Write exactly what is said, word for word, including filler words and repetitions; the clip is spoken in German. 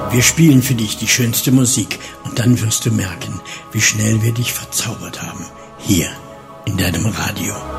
Wir spielen für dich die schönste Musik und dann wirst du merken, wie schnell wir dich verzaubert haben. Hier in deinem Radio.